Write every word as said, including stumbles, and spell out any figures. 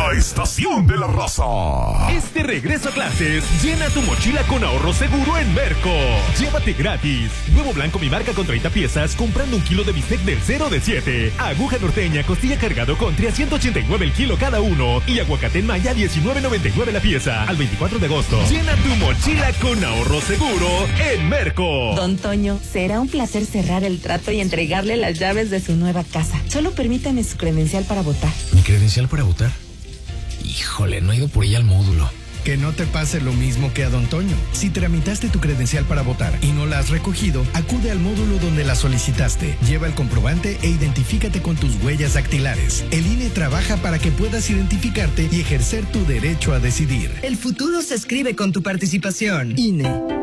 La estación de la raza. Este regreso a clases, llena tu mochila con ahorro seguro en Merco. Llévate gratis huevo blanco mi marca con treinta piezas comprando un kilo de bistec del cero de siete. Aguja norteña, costilla cargado country a ciento ochenta y nueve el kilo cada uno. Y aguacate en maya diecinueve noventa y nueve la pieza. Al veinticuatro de agosto. Llena tu mochila con ahorro seguro en Merco. Don Toño, será un placer cerrar el trato y entregarle las llaves de su nueva casa. Solo permítame su credencial para votar. ¿Mi credencial para votar? Híjole, no he ido por ella al módulo. Que no te pase lo mismo que a Don Toño. Si tramitaste tu credencial para votar y no la has recogido, acude al módulo donde la solicitaste. Lleva el comprobante e identifícate con tus huellas dactilares. El I N E trabaja para que puedas identificarte y ejercer tu derecho a decidir. El futuro se escribe con tu participación. I N E.